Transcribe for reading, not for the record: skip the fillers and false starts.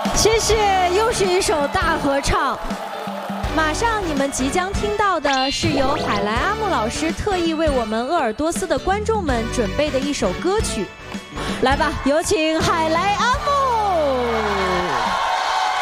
谢谢，又是一首大合唱。马上你们即将听到的是由海莱阿木老师特意为我们鄂尔多斯的观众们准备的一首歌曲，来吧，有请海莱阿木。